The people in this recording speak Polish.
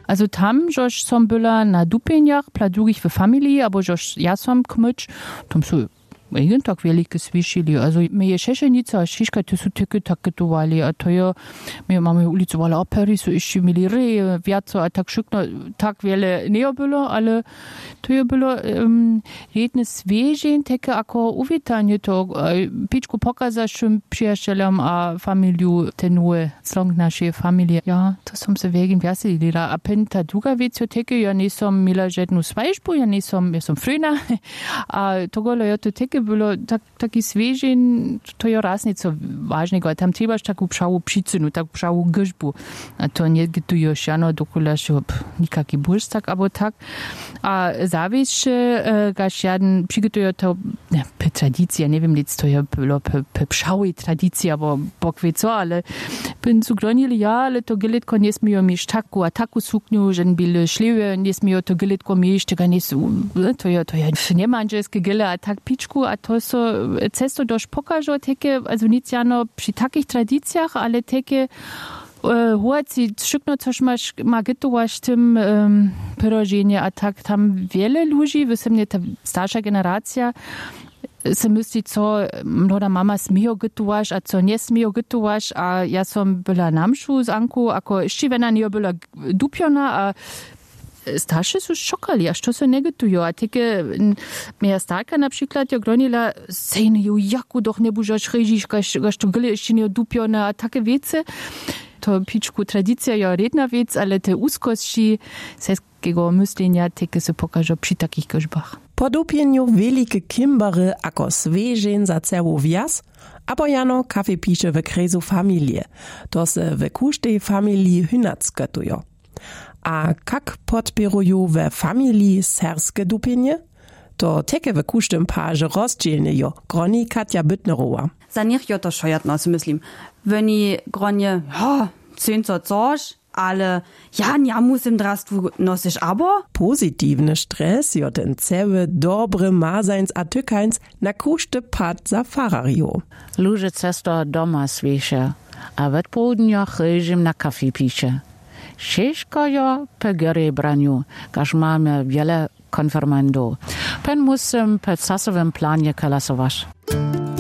Also tam, żoś som była na dupieniach, pladugich w familii, albo żoś ja som kmycz, tam so jeden tak wielkie zwieszyli. Also my je szeszenica, šiška, to są tyky tak gotowali, a to ja, my mamy ulicę, ale operi so jeszcze mieli reje, wiaco, a tak szykno, tak wiele nie było, ale to ja było jedne zwierzę, takie jako uwitanie, to piczku pokazać przyjacielom a familiu tenue, slong naszej familii. Ja, to są se wegen wiasili, a pen ta druga wiec, takie ja nie som mila żadną swajszpu, ja som fryna, a to ja to takie było taki zwierzeń, to ja raz nieco ważnego, a tam trzeba taką pszału przyczynu, taką pszału grzbu, a to nie gotujesz, ano dokola się nikaki burstak, albo tak. A zawieście, gaś jeden przygotuje to po tradycji, nie wiem, nic to ja było po pszałej tradycji, albo Bóg wie co, ale bym zuglonili, ja, ale to gilitko nie smieją mieć a taku sukniu, że byli szliwe, nie smieją to gilitko mieć, tego nie są, to ja nie ma angielskie gile, a tak piczku, a to so cesto dość pokażą, takie, also nic jano przy takich tradycjach, ale takie Hoci szykno coś ma gotować tym pyrożenie, a tak tam wiele ludzi, wysemnie ta starsza generacja, se myśli, co młoda mama smieją gotować, a co nie smieją gotować, a ja som była namszu z Anku, ako jeszcze wena nie była dupiona, a starsze są szokali, a co se nie gotują, a takie moja starka na przykład, jak gronila, sejny ju jaku doch nie bużasz režiš, gaż to gyle jeszcze nie dupiona, a takie wiece, to piczku tradycja ja jedna wiec, ale te úzkości seskiego myślenia takie se pokażą przy takich gorzbach. Po dupieniu wielkie kimbary ako zwierzeń za cełu wjazd, abo jano kafe pisze w kresu familie, to se w każdej familii hynac gotują. A jak podpierują we familii serskie dupienie? To takie w każdym parze rozdzielnie, groni Katja Büttnerowa. Za nich ja to szojat nas myslím. Wenn gronie, ja, 10 coś, ale ja musim drastwu nosić abo. Pozitywny stres jo ten cały dobry mazańc a tykańc na każdy pad za farario. Ludzie cesto doma słyszę, a w południach reżim na kafe pisze. Šiško jo pegery braniu, każ mamy wiele konfirmandów. Pen musim po czasowym planie kalasować.